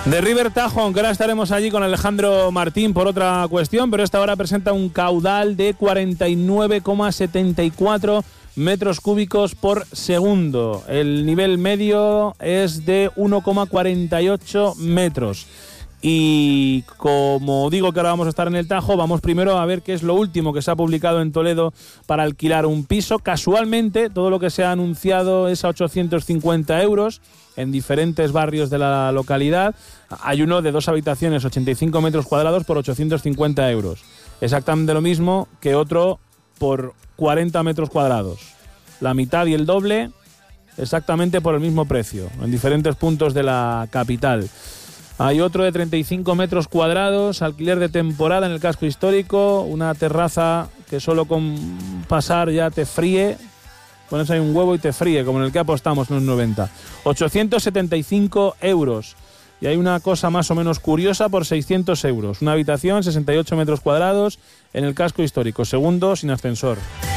De River Tajo, aunque ahora estaremos allí con Alejandro Martín por otra cuestión, pero esta hora presenta un caudal de 49,74 metros cúbicos por segundo. El nivel medio es de 1,48 metros. Y como digo que ahora vamos a estar en el Tajo, vamos primero a ver qué es lo último que se ha publicado en Toledo para alquilar un piso. Casualmente, todo lo que se ha anunciado es a 850 euros en diferentes barrios de la localidad. Hay uno de 2 habitaciones, 85 metros cuadrados por 850 euros. Exactamente lo mismo que otro por 40 metros cuadrados. La mitad y el doble, exactamente por el mismo precio, en diferentes puntos de la capital. Hay otro de 35 metros cuadrados, alquiler de temporada en el casco histórico, una terraza que solo con pasar ya te fríe, pones ahí un huevo y te fríe, como en el que apostamos en los 90. 875 euros. Y hay una cosa más o menos curiosa por 600 euros. Una habitación, 68 metros cuadrados, en el casco histórico, segundo, sin ascensor.